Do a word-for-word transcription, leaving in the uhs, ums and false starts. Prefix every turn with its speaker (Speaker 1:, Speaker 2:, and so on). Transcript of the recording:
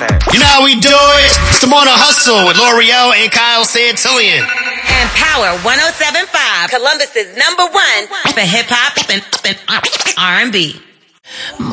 Speaker 1: concert.
Speaker 2: You know how we do it? It's the Morning Hustle with L'Oreal and Kyle Santillian.
Speaker 3: And Power one oh seven point five, Columbus's number one for hip hop and R and B.